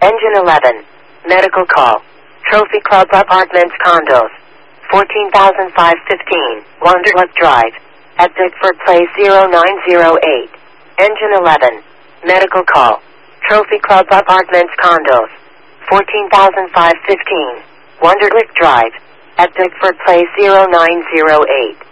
Engine 11. Medical call. Trophy Club Apartments Condos. 14,515. Wonderluck Drive. At Bickford Place 0908. Engine 11. Medical call. Trophy Club Apartments Condos. 14,515. Wonderlick Drive. At Bickford Place 0908.